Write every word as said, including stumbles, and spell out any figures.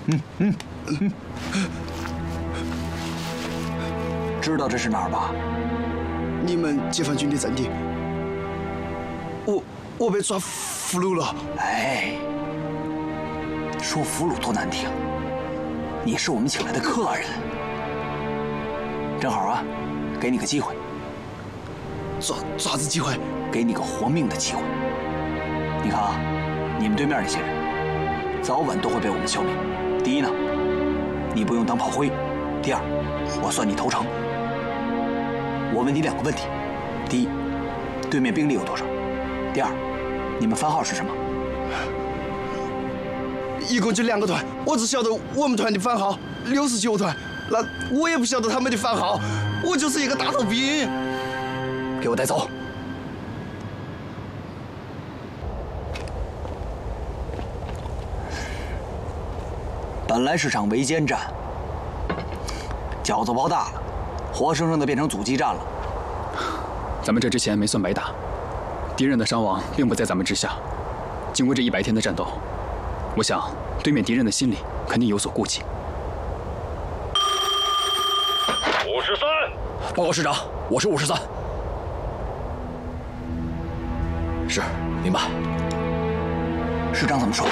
嗯嗯嗯，知道这是哪儿吧？ 你们解放军的阵地。我我被抓俘虏了。 哎，说俘虏多难听，你是我们请来的客人。正好啊，给你个机会。 抓抓子机会？ 给你个活命的机会。你看啊，你们对面那些人，早晚都会被我们消灭。第一呢，你不用当炮灰；第二，我算你投诚。我问你两个问题：第一，对面兵力有多少？第二，你们番号是什么？ 一共就两个团，我只晓得我们团的番号六十九团，那我也不晓得他们的番号，我就是一个大头兵。 给我带走。本来是场围歼战，饺子包大了，活生生的变成阻击战了。 咱们这之前没算白打，敌人的伤亡并不在咱们之下。经过这一百天的战斗，我想对面敌人的心里肯定有所顾忌。 五十三， 报告师长，我是五十三。是，明白。 师长怎么说？